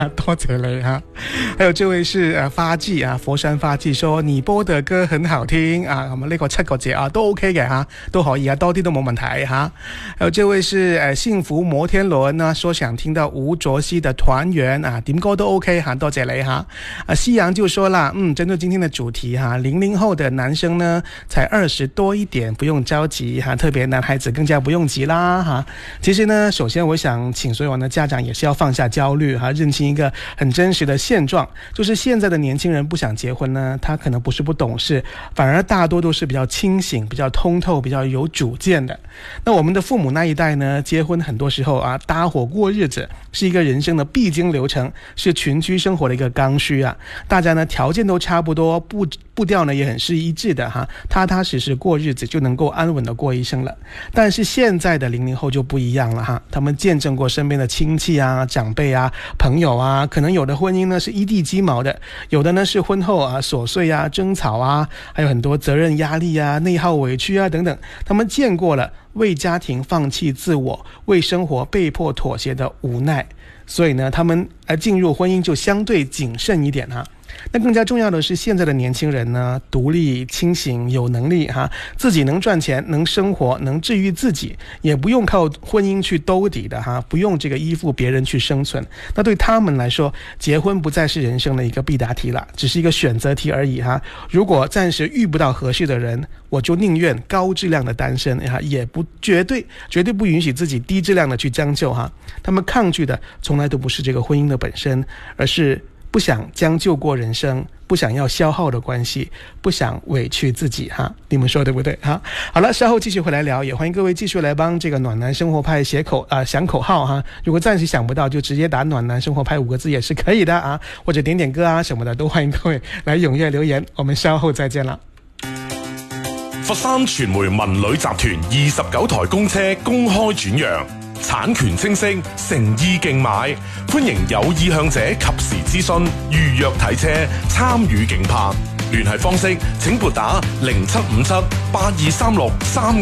多謝你哈。還有這位是花季啊，佛山花季說你播的歌很好聽啊，咁呢個7個字啊都 OK 嘅哈，都可以啊，多啲都冇問題哈。還有這位是幸福摩天輪呢，說想聽到吳卓羲的團圓啊，點歌都 OK 哈，多謝你哈。西洋就說啦，針對今天的主題哈，00後的男生呢才20多一點，不用着急哈，特別男孩子更加不用急啦哈。其實呢，首先我想請所有的家長也是要放下焦慮哈，認清一個很真實的現狀，就是現在的年輕人不想結婚呢，他可能不是不懂事，反而大多都是比較清醒、比較通透、比較有主見的。那我們的父母那一代呢，結婚很多時候啊，搭伙過日子是一個人生的必經流程，是群居生活的一個剛需啊。大家呢條件都差不多，步調呢也很是一致的哈，踏踏實實過日子就能夠安穩的過一生了。但是現在的00後就不一樣了哈，他們見證過身邊的親戚啊、長輩啊、朋友啊，可能有的婚姻呢是一地雞毛的，有的呢是婚後啊瑣碎啊、爭吵啊，還有很多責任壓力啊、內耗委屈啊等等，他們見過了為家庭放棄自我、為生活被迫妥協的無奈，所以呢他們進入婚姻就相對謹慎一點哈。那更加重要的是，現在的年輕人呢，獨立、清醒、有能力哈，自己能賺錢、能生活、能治癒自己，也不用靠婚姻去兜底的哈，不用這個依附別人去生存。那對他們來說，結婚不再是人生的一個必答題了，只是一個選擇題而已哈。如果暫時遇不到合適的人，我就寧願高質量的單身哈，也不絕對不允許自己低質量的去將就哈。他們抗拒的從來都不是這個婚姻的本身，而是不想將就過人生，不想要消耗的關係，不想委屈自己哈，你們說對不對哈？好了，稍後繼續回來聊，也歡迎各位繼續來幫這個暖男生活派想口號哈。如果暫時想不到，就直接打暖男生活派5個字也是可以的啊，或者點點歌啊什麼的，都歡迎各位來踴躍留言。我們稍後再見了。 佛山傳媒文旅集團29台公車公開轉讓，產權清晰，誠意競買，歡迎有意向者及時諮詢，預約睇車，參與競拍。聯繫方式請撥打0757 8236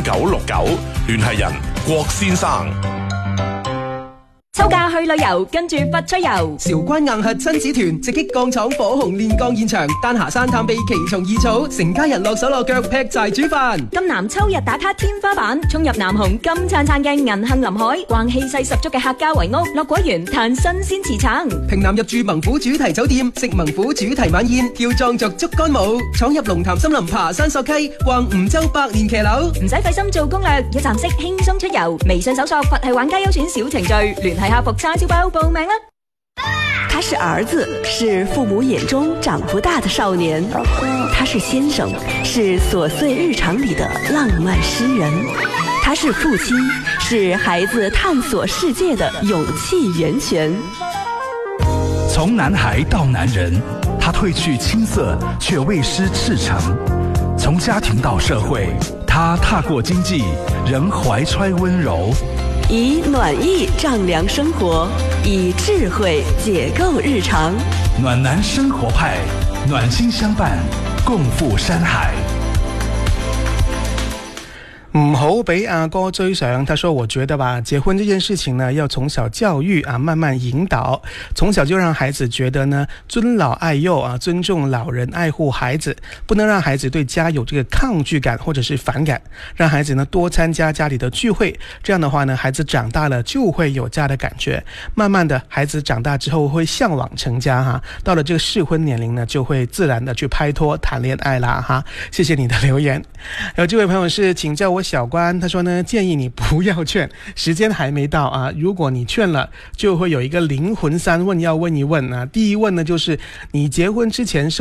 3969，聯繫人郭先生。 秋假去旅遊，跟住佛出遊。 韶關硬核親子團直擊鋼廠火紅煉鋼現場，丹霞山探秘奇蟲異草，成家人落手落腳劈柴煮飯。 金南秋日打卡天花板，衝入南紅金燦燦嘅銀杏林海，逛氣勢十足嘅客家圍屋，落果園嘆新鮮池橙。 平南入住猛虎主題酒店，食猛虎主題晚宴，跳壯族竹竿舞，闖入龍潭森林爬山索溪，逛梧州百年騎樓。唔使費心做攻略，一站式輕鬆出遊。微信搜索佛系玩家優選小程序，聯繫客服叉燒包報名啦！ 他是兒子，是父母眼中長不大的少年；他是先生，是瑣碎日常裡的浪漫詩人；他是父親，是孩子探索世界的勇氣源泉。 從男孩到男人，他褪去青澀，卻未失赤誠；從家庭到社會，他踏過經濟，仍懷揣溫柔。 以暖意丈量生活，以智慧解構日常。 暖男生活派，暖心相伴，共赴山海。 唔好俾阿哥追上。他說我覺得吧，結婚這件事情呢，要從小教育啊，慢慢引導，從小就讓孩子覺得呢，尊老愛幼啊，尊重老人，愛護孩子，不能讓孩子對家有這個抗拒感或者是反感，讓孩子呢多參加家裡的聚會，這樣的話呢，孩子長大了就會有家的感覺，慢慢的孩子長大之後會向往成家哈，到了這個適婚年齡呢，就會自然的去拍拖談戀愛啦哈。謝謝你的留言。有這位朋友是請叫我小關，他說呢，建議你不要勸，時間還沒到啊，如果你勸了，就會有一個靈魂3問要問一問啊。第一問呢，就是你結婚之前